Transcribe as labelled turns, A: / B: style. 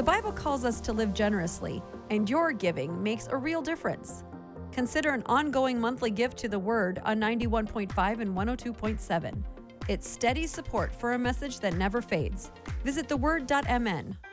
A: Bible calls us to live generously, and your giving makes a real difference. Consider an ongoing monthly gift to the Word on 91.5 and 102.7. It's steady support for a message that never fades. Visit theword.mn.